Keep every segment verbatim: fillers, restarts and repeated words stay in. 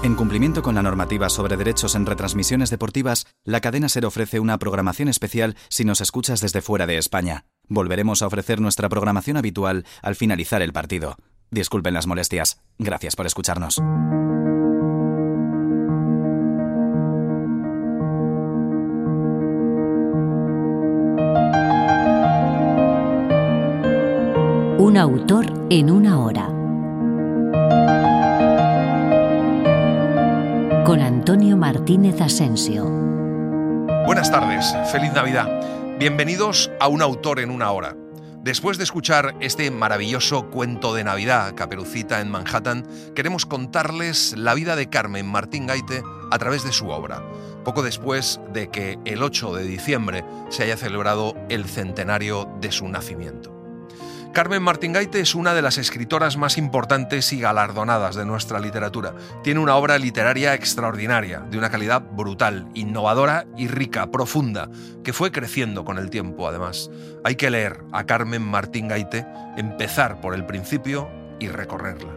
En cumplimiento con la normativa sobre derechos en retransmisiones deportivas, la cadena SER ofrece una programación especial si nos escuchas desde fuera de España. Volveremos a ofrecer nuestra programación habitual al finalizar el partido. Disculpen las molestias. Gracias por escucharnos. Un autor en una hora. Con Antonio Martínez Asensio. Buenas tardes, feliz Navidad. Bienvenidos a Un autor en una hora. Después de escuchar este maravilloso cuento de Navidad, Caperucita en Manhattan, queremos contarles la vida de Carmen Martín Gaite a través de su obra, poco después de que el ocho de diciembre se haya celebrado el centenario de su nacimiento. Carmen Martín Gaite es una de las escritoras más importantes y galardonadas de nuestra literatura. Tiene una obra literaria extraordinaria, de una calidad brutal, innovadora y rica, profunda, que fue creciendo con el tiempo, además. Hay que leer a Carmen Martín Gaite, empezar por el principio y recorrerla.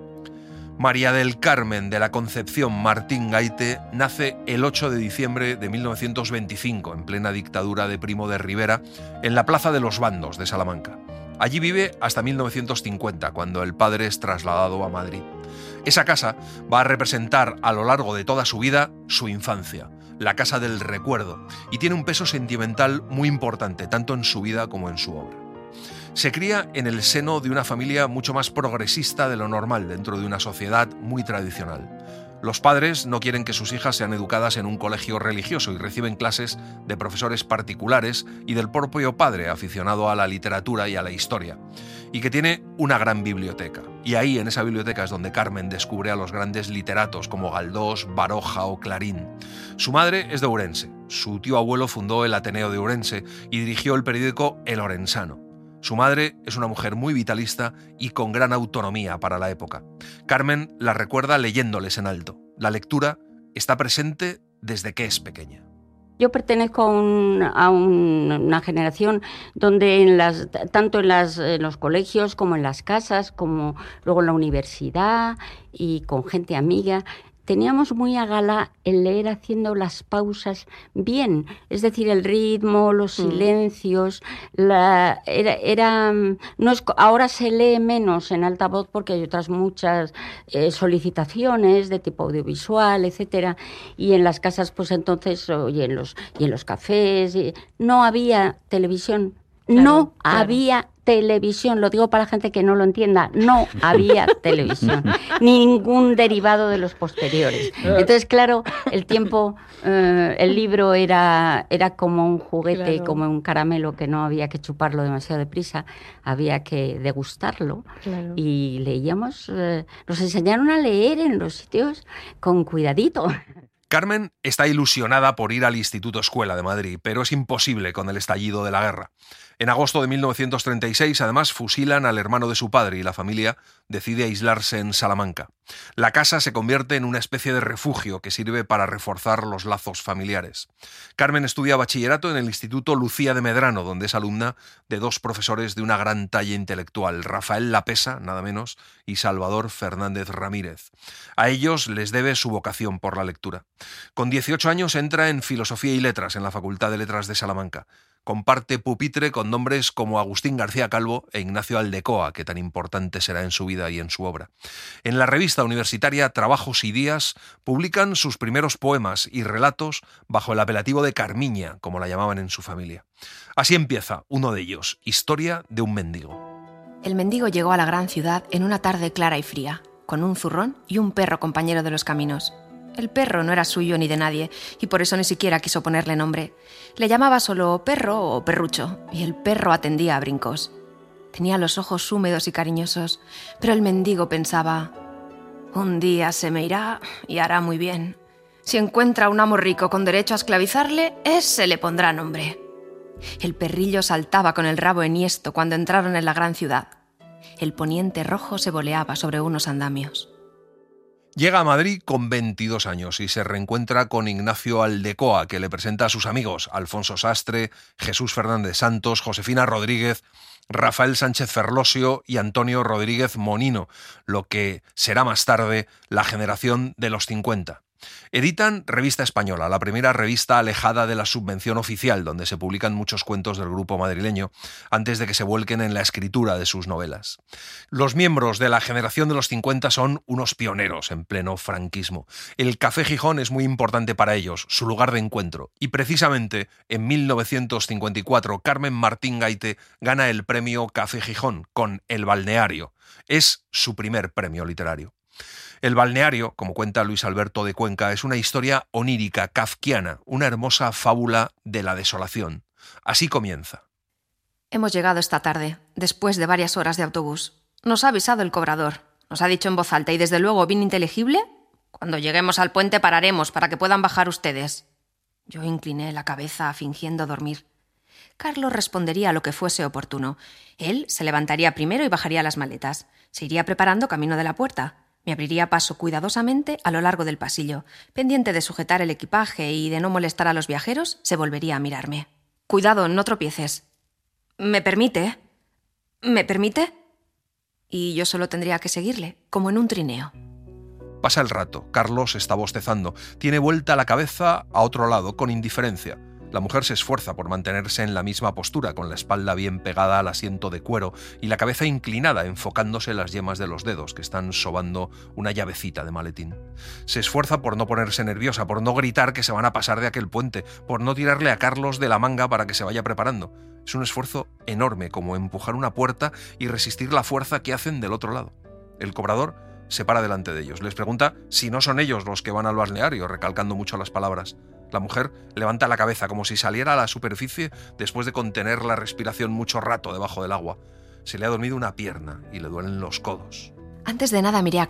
María del Carmen de la Concepción Martín Gaite nace el ocho de diciembre de mil novecientos veinticinco, en plena dictadura de Primo de Rivera, en la Plaza de los Bandos de Salamanca. Allí vive hasta mil novecientos cincuenta, cuando el padre es trasladado a Madrid. Esa casa va a representar a lo largo de toda su vida su infancia, la casa del recuerdo, y tiene un peso sentimental muy importante, tanto en su vida como en su obra. Se cría en el seno de una familia mucho más progresista de lo normal dentro de una sociedad muy tradicional. Los padres no quieren que sus hijas sean educadas en un colegio religioso y reciben clases de profesores particulares y del propio padre aficionado a la literatura y a la historia, y que tiene una gran biblioteca. Y ahí, en esa biblioteca, es donde Carmen descubre a los grandes literatos como Galdós, Baroja o Clarín. Su madre es de Ourense. Su tío abuelo fundó el Ateneo de Ourense y dirigió el periódico El Orensano. Su madre es una mujer muy vitalista y con gran autonomía para la época. Carmen la recuerda leyéndoles en alto. La lectura está presente desde que es pequeña. Yo pertenezco a, un, a un, una generación donde en las, tanto en, las, en los colegios como en las casas, como luego en la universidad y con gente amiga, teníamos muy a gala el leer haciendo las pausas bien, es decir, el ritmo, los silencios, la, era, era, no es, ahora se lee menos en alta voz porque hay otras muchas eh, solicitaciones de tipo audiovisual, etcétera, y en las casas, pues entonces, y en los, y en los cafés, y, no había televisión, claro, no claro. había televisión, lo digo para gente que no lo entienda, no había televisión, ningún derivado de los posteriores. Entonces, claro, el tiempo, eh, el libro era, era como un juguete, claro. como un caramelo que no había que chuparlo demasiado deprisa, había que degustarlo, claro. y leíamos, eh, nos enseñaron a leer en los sitios con cuidadito. Carmen está ilusionada por ir al Instituto Escuela de Madrid, pero es imposible con el estallido de la guerra. En agosto de mil novecientos treinta y seis, además, fusilan al hermano de su padre y la familia decide aislarse en Salamanca. La casa se convierte en una especie de refugio que sirve para reforzar los lazos familiares. Carmen estudia bachillerato en el Instituto Lucía de Medrano, donde es alumna de dos profesores de una gran talla intelectual, Rafael Lapesa, nada menos, y Salvador Fernández Ramírez. A ellos les debe su vocación por la lectura. Con dieciocho años entra en Filosofía y Letras en la Facultad de Letras de Salamanca. Comparte pupitre con nombres como Agustín García Calvo e Ignacio Aldecoa, que tan importante será en su vida y en su obra. En la revista universitaria Trabajos y Días publican sus primeros poemas y relatos bajo el apelativo de Carmiña, como la llamaban en su familia. Así empieza uno de ellos, Historia de un mendigo. El mendigo llegó a la gran ciudad en una tarde clara y fría, con un zurrón y un perro compañero de los caminos. El perro no era suyo ni de nadie, y por eso ni siquiera quiso ponerle nombre. Le llamaba solo perro o perrucho, y el perro atendía a brincos. Tenía los ojos húmedos y cariñosos, pero el mendigo pensaba: un día se me irá y hará muy bien. Si encuentra un amo rico con derecho a esclavizarle, ese le pondrá nombre. El perrillo saltaba con el rabo enhiesto cuando entraron en la gran ciudad. El poniente rojo se voleaba sobre unos andamios. Llega a Madrid con veintidós años y se reencuentra con Ignacio Aldecoa, que le presenta a sus amigos Alfonso Sastre, Jesús Fernández Santos, Josefina Rodríguez, Rafael Sánchez Ferlosio y Antonio Rodríguez Monino, lo que será más tarde la generación de los cincuenta. Editan Revista Española, la primera revista alejada de la subvención oficial, donde se publican muchos cuentos del grupo madrileño, antes de que se vuelquen en la escritura de sus novelas. Los miembros de la generación de los cincuenta son unos pioneros en pleno franquismo. El Café Gijón es muy importante para ellos, su lugar de encuentro. Y precisamente en mil novecientos cincuenta y cuatro, Carmen Martín Gaite gana el premio Café Gijón con El Balneario. Es su primer premio literario. El Balneario, como cuenta Luis Alberto de Cuenca, es una historia onírica, kafkiana, una hermosa fábula de la desolación. Así comienza. Hemos llegado esta tarde, después de varias horas de autobús. Nos ha avisado el cobrador. Nos ha dicho en voz alta y desde luego bien inteligible: cuando lleguemos al puente pararemos para que puedan bajar ustedes. Yo incliné la cabeza fingiendo dormir. Carlos respondería a lo que fuese oportuno. Él se levantaría primero y bajaría las maletas. Se iría preparando camino de la puerta. Me abriría paso cuidadosamente a lo largo del pasillo. Pendiente de sujetar el equipaje y de no molestar a los viajeros, se volvería a mirarme. «Cuidado, no tropieces». «¿Me permite? ¿Me permite?» Y yo solo tendría que seguirle, como en un trineo. Pasa el rato. Carlos está bostezando. Tiene vuelta la cabeza a otro lado, con indiferencia. La mujer se esfuerza por mantenerse en la misma postura, con la espalda bien pegada al asiento de cuero y la cabeza inclinada, enfocándose las yemas de los dedos, que están sobando una llavecita de maletín. Se esfuerza por no ponerse nerviosa, por no gritar que se van a pasar de aquel puente, por no tirarle a Carlos de la manga para que se vaya preparando. Es un esfuerzo enorme, como empujar una puerta y resistir la fuerza que hacen del otro lado. El cobrador se para delante de ellos. Les pregunta si no son ellos los que van al balneario, recalcando mucho las palabras. La mujer levanta la cabeza como si saliera a la superficie después de contener la respiración mucho rato debajo del agua. Se le ha dormido una pierna y le duelen los codos. Antes de nada miré a